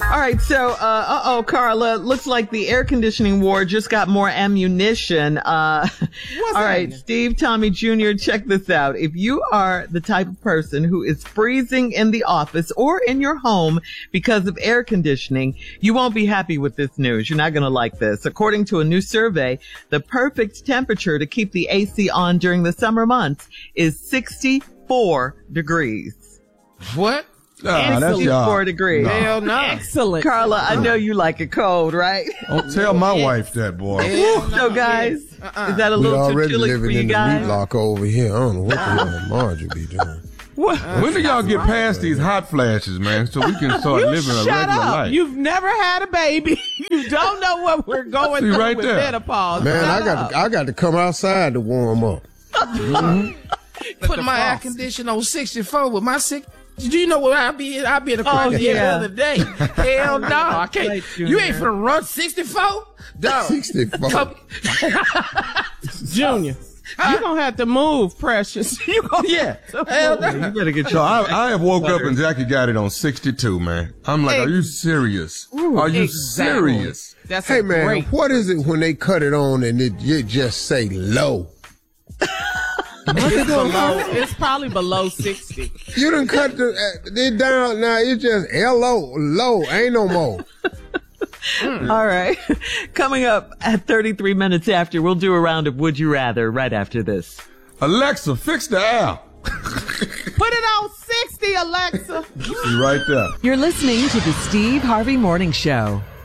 All right, so, Carla, looks like the air conditioning war just got more ammunition. All right, Steve Tommy Jr., check this out. If you are the type of person who is freezing in the office or in your home because of air conditioning, you won't be happy with this news. You're not going to like this. According to a new survey, the perfect temperature to keep the AC on during the summer months is 64 degrees. What? That's 64 degrees. No. Hell no. Excellent. Carla, I know you like it cold, right? Don't tell my wife that, boy. So, guys, is that a little too chilly for you guys? We already living in the meat locker over here. I don't know what the hell Marge be doing. When do y'all get past these hot flashes, man, so we can start living a regular life? You've never had a baby. You don't know what we're going through right with there. menopause. Man, I got to come outside to warm up. Put my air conditioner on 64 with my 6. Do you know what I'll be in the crowd the other day? Hell no. I can't. You ain't finna run 64? Dog. 64. Junior. You're going to have to move, Precious. You Hell no. You better get So I have woke up and Jackie got it on 62, man. I'm like, are you serious? Are you serious? That's Hey, man, great. what is it when they cut it on and it just say low? It's probably below 60. You done cut it down. Now it's just L-O, low. Ain't no more. All right. Coming up at 33 minutes after, we'll do a round of Would You Rather right after this. Alexa, fix the air. Put it on 60, Alexa. See right there. You're listening to the Steve Harvey Morning Show.